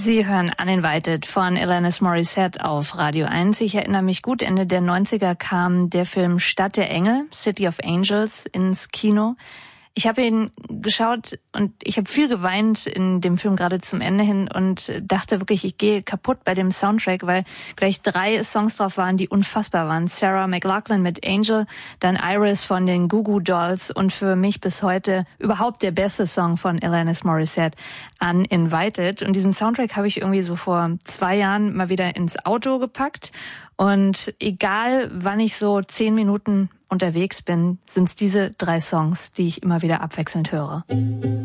Sie hören Uninvited von Alanis Morissette auf Radio 1. Ich erinnere mich gut, Ende der 90er kam der Film Stadt der Engel, City of Angels, ins Kino. Ich habe ihn geschaut und ich habe viel geweint in dem Film gerade zum Ende hin und dachte wirklich, ich gehe kaputt bei dem Soundtrack, weil gleich 3 Songs drauf waren, die unfassbar waren. Sarah McLachlan mit Angel, dann Iris von den Goo Goo Dolls und für mich bis heute überhaupt der beste Song von Alanis Morissette, Uninvited. Und diesen Soundtrack habe ich irgendwie so vor 2 Jahren mal wieder ins Auto gepackt. Und egal, wann ich so 10 Minuten unterwegs bin, sind es diese 3 Songs, die ich immer wieder abwechselnd höre.